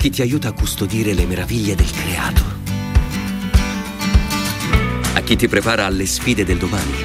chi ti aiuta a custodire le meraviglie del creato, a chi ti prepara alle sfide del domani,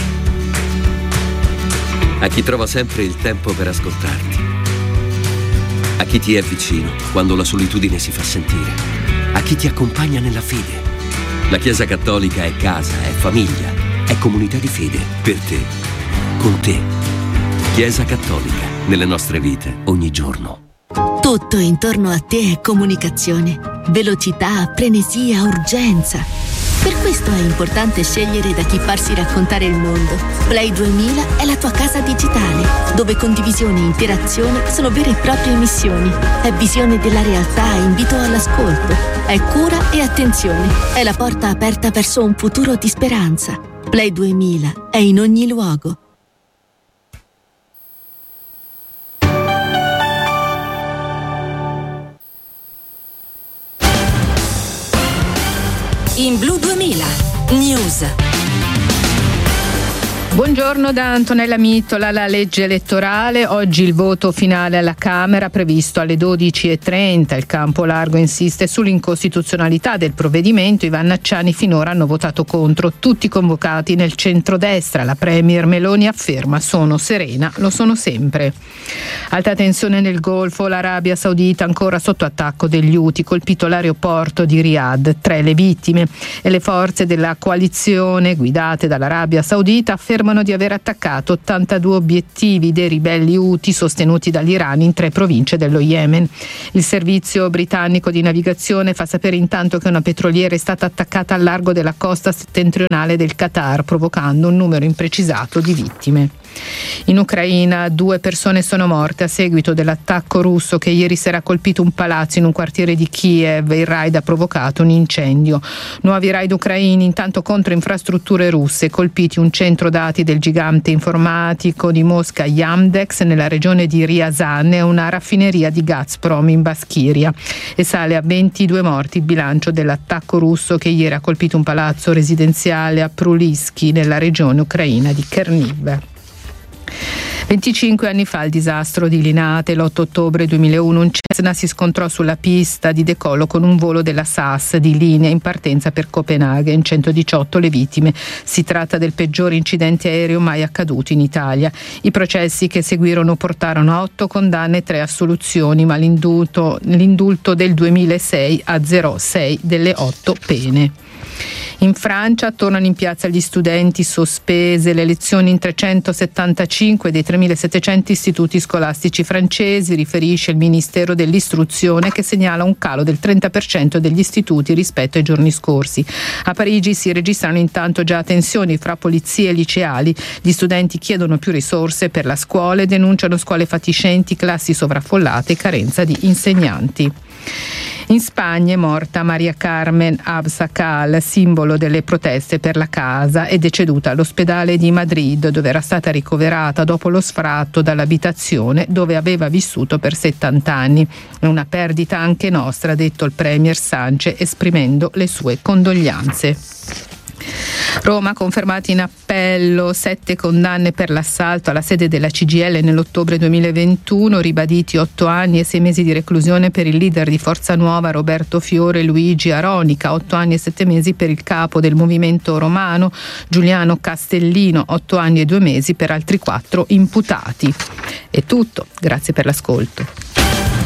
a chi trova sempre il tempo per ascoltarti, a chi ti è vicino quando la solitudine si fa sentire, a chi ti accompagna nella fede. La Chiesa Cattolica è casa, è famiglia, è comunità di fede, per te, con te. Chiesa Cattolica, nelle nostre vite, ogni giorno. Tutto intorno a te è comunicazione, velocità, frenesia, urgenza. Per questo è importante scegliere da chi farsi raccontare il mondo. Play 2000 è la tua casa digitale, dove condivisione e interazione sono vere e proprie missioni. È visione della realtà e invito all'ascolto. È cura e attenzione. È la porta aperta verso un futuro di speranza. Play 2000 è in ogni luogo. In Blu 2000 News. Buongiorno da Antonella Mittola. La legge elettorale, oggi il voto finale alla Camera previsto alle 12:30. Il campo largo insiste sull'incostituzionalità del provvedimento. I vannacciani finora hanno votato contro, tutti convocati nel centrodestra. La premier Meloni afferma: sono serena, lo sono sempre. Alta tensione nel Golfo, l'Arabia Saudita ancora sotto attacco degli Houthi, colpito l'aeroporto di Riyadh, 3 le vittime, e le forze della coalizione guidate dall'Arabia Saudita affermano di aver attaccato 82 obiettivi dei ribelli Houthi sostenuti dall'Iran in 3 province dello Yemen. Il servizio britannico di navigazione fa sapere intanto che una petroliera è stata attaccata al largo della costa settentrionale del Qatar, provocando un numero imprecisato di vittime. In Ucraina 2 persone sono morte a seguito dell'attacco russo che ieri sera ha colpito un palazzo in un quartiere di Kiev. Il raid ha provocato un incendio. Nuovi raid ucraini intanto contro infrastrutture russe, colpiti un centro dati del gigante informatico di Mosca Yandex nella regione di Ryazan e una raffineria di Gazprom in Baskiria, e sale a 22 morti il bilancio dell'attacco russo che ieri ha colpito un palazzo residenziale a Prulisky nella regione ucraina di Cherniv. 25 anni fa il disastro di Linate, l'8 ottobre 2001 un Cessna si scontrò sulla pista di decollo con un volo della SAS di linea in partenza per Copenaghen, 118 le vittime. Si tratta del peggiore incidente aereo mai accaduto in Italia. I processi che seguirono portarono a 8 condanne e 3 assoluzioni, ma l'indulto del 2006 azzerò 6 delle 8 pene. In Francia tornano in piazza gli studenti, sospese le lezioni in 375 dei 3.700 istituti scolastici francesi, riferisce il Ministero dell'Istruzione, che segnala un calo del 30% degli istituti rispetto ai giorni scorsi. A Parigi si registrano intanto già tensioni fra polizie e liceali. Gli studenti chiedono più risorse per la scuola e denunciano scuole fatiscenti, classi sovraffollate e carenza di insegnanti. In Spagna è morta Maria Carmen Abascal, simbolo delle proteste per la casa, è deceduta all'ospedale di Madrid, dove era stata ricoverata dopo lo sfratto dall'abitazione dove aveva vissuto per 70 anni. È una perdita anche nostra, ha detto il premier Sánchez, esprimendo le sue condoglianze. Roma, confermati in appello 7 condanne per l'assalto alla sede della CGIL nell'ottobre 2021, ribaditi 8 anni e 6 mesi di reclusione per il leader di Forza Nuova Roberto Fiore e Luigi Aronica, 8 anni e 7 mesi per il capo del movimento romano Giuliano Castellino, 8 anni e 2 mesi per altri 4 imputati. È tutto, grazie per l'ascolto.